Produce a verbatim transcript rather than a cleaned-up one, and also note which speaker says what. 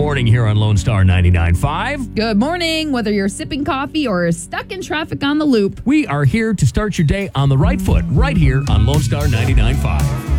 Speaker 1: morning here on Lone Star ninety-nine point five.
Speaker 2: Good morning, whether you're sipping coffee or stuck in traffic on the loop.
Speaker 1: We are here to start your day on the right foot right here on Lone Star ninety-nine point five.